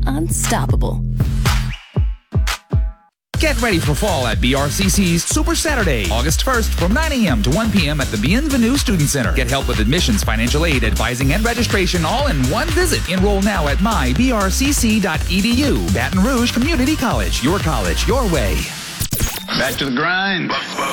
unstoppable. Get ready for fall at BRCC's Super Saturday, August 1st from 9 a.m. to 1 p.m. at the Bienvenue Student Center. Get help with admissions, financial aid, advising, and registration all in one visit. Enroll now at mybrcc.edu. Baton Rouge Community College. Your college, your way. Back to the grind.